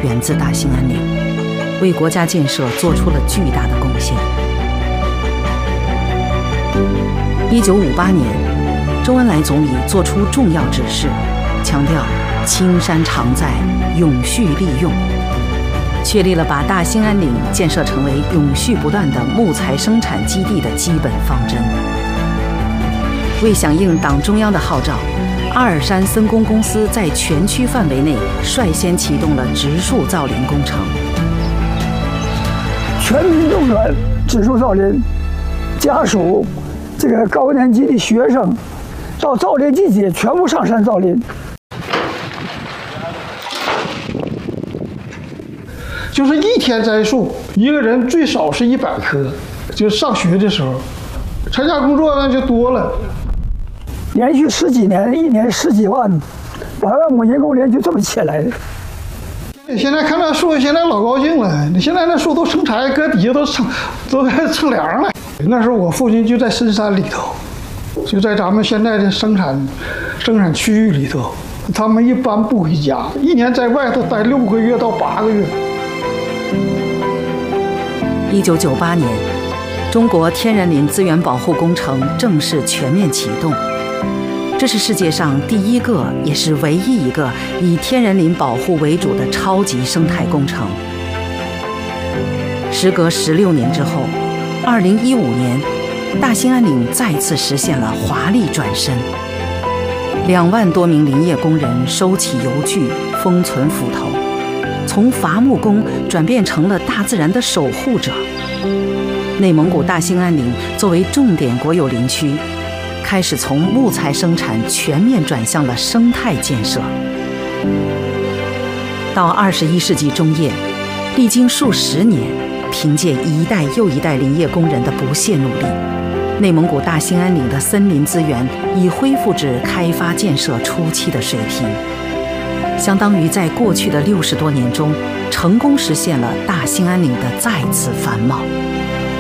源自大兴安岭，为国家建设做出了巨大的贡献。1958年，周恩来总理作出重要指示，强调青山常在，永续利用，确立了把大兴安岭建设成为永续不断的木材生产基地的基本方针。为响应党中央的号召，阿尔山森工公司在全区范围内率先启动了植树造林工程。 全民动员植树造林，家属、这个高年级的学生，到造林季节全部上山造林。 就是一天栽树，一个人最少是100棵。就上学的时候，参加工作那就多了。 连续10几年，一年10几万，100万亩人工林就这么起来的。 现在看那树，现在老高兴了。你现在那树都成柴，搁底下都乘凉了。那时候我父亲就在深山里头，就在咱们现在的生产区域里头。他们一般不回家，一年在外头待6个月到8个月。 1998年，中国天然林资源保护工程正式全面启动。这是世界上第一个，也是唯一一个以天然林保护为主的超级生态工程。时隔16年之后，2015年，大兴安岭再次实现了华丽转身。2万多名林业工人收起油锯，封存斧头，从伐木工转变成了大自然的守护者。内蒙古大兴安岭作为重点国有林区，开始从木材生产全面转向了生态建设。到21世纪中叶，历经数十年，凭借一代又一代林业工人的不懈努力，内蒙古大兴安岭的森林资源已恢复至开发建设初期的水平，相当于在过去的60多年中，成功实现了大兴安岭的再次繁茂。